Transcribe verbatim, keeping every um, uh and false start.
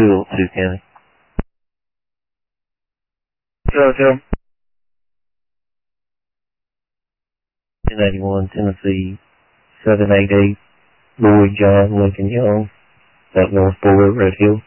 two oh two, County. Zero two. ten eighty-one, Tennessee, seven eight eight, Lloyd John Lincoln Young, that North Bullet, Red Hill.